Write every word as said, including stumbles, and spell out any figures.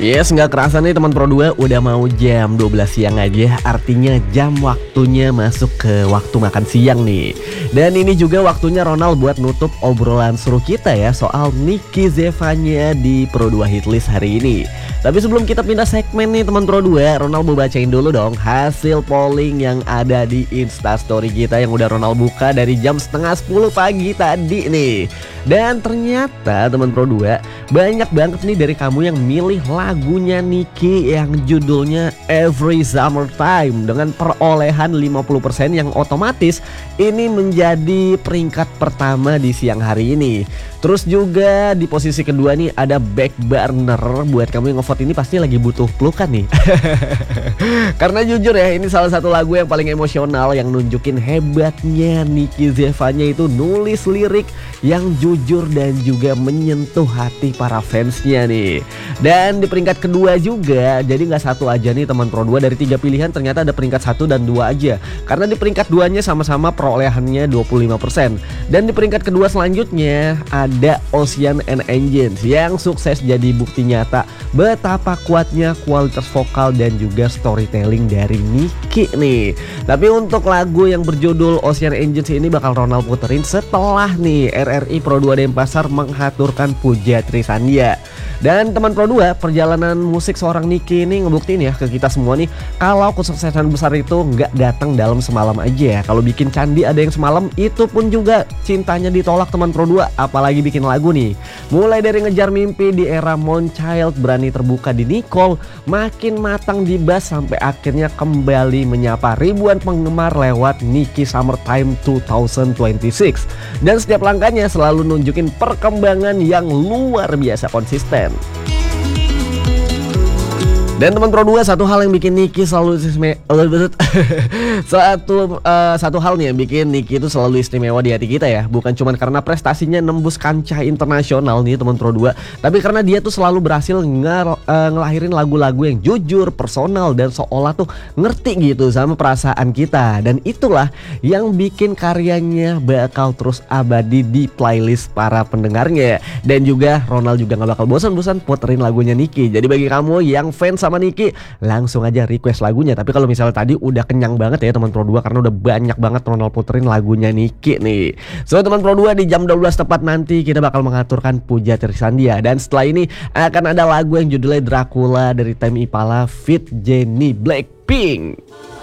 Yes, nggak kerasa nih teman Pro dua, udah mau jam dua belas siang aja. Artinya jam waktunya masuk ke waktu makan siang nih. Dan ini juga waktunya Ronald buat nutup obrolan seru kita ya soal Niki Zevanya di Pro dua Hitlist hari ini. Tapi sebelum kita pindah segmen nih teman Pro dua, Ronald mau bacain dulu dong hasil polling yang ada di Instastory kita yang udah Ronald buka dari jam setengah sepuluh pagi tadi nih. Dan ternyata teman Pro dua, banyak banget nih dari kamu yang milih lagunya Niki yang judulnya Every Summertime dengan perolehan lima puluh persen yang otomatis ini menjadi peringkat pertama di siang hari ini. Terus juga di posisi kedua nih ada Back Burner. Buat kamu yang ngevote ini pasti lagi butuh pelukan nih. Karena jujur ya, ini salah satu lagu yang paling emosional yang nunjukin hebatnya Niki Zevanya itu nulis lirik yang jujur dan juga menyentuh hati para fansnya nih. Dan di peringkat kedua juga, jadi nggak satu aja nih teman Pro dua, dari tiga pilihan ternyata ada peringkat satu dan dua aja. Karena di peringkat duanya sama-sama perolehannya dua puluh lima persen. Dan di peringkat kedua selanjutnya ada Ocean and Engines yang sukses jadi bukti nyata betapa kuatnya kualitas vokal dan juga storytelling dari Niki nih. Tapi untuk lagu yang berjudul Ocean Engines ini bakal Ronald puterin setelah nih R R I Pro dua Denpasar menghaturkan puja Trisandia. Dan teman Pro dua, perjalanan musik seorang Niki ini ngebuktiin ya ke kita semua nih, kalau kesuksesan besar itu nggak datang dalam semalam aja. Kalau bikin candi ada yang semalam, itu pun juga cintanya ditolak teman Pro dua, apalagi bikin lagu nih. Mulai dari ngejar mimpi di era Moonchild, berani terbuka di Nicole, makin matang di bass, sampai akhirnya kembali menyapa ribuan penggemar lewat Niki Summertime dua ribu dua puluh enam. Dan setiap langkahnya selalu nunjukin perkembangan yang luar biasa konsisten. Dan teman Pro dua, satu hal yang bikin Niki selalu istimewa satu uh, satu hal nih yang bikin Niki itu selalu istimewa di hati kita ya, bukan cuma karena prestasinya nembus kancah internasional nih teman Pro dua, tapi karena dia tuh selalu berhasil nge uh, ngelahirin lagu-lagu yang jujur, personal, dan seolah tuh ngerti gitu sama perasaan kita. Dan itulah yang bikin karyanya bakal terus abadi di playlist para pendengarnya. Dan juga Ronald juga gak bakal bosan-bosan puterin lagunya Niki. Jadi bagi kamu yang fans sama Niki, langsung aja request lagunya. Tapi kalau misalnya tadi udah kenyang banget ya teman Pro dua, karena udah banyak banget Ronald puterin lagunya Niki nih. So teman Pro dua, di jam dua belas tepat nanti kita bakal mengaturkan puja Trisandia. Dan setelah ini akan ada lagu yang judulnya Dracula dari Tame Impala feat. Jennie Blackpink.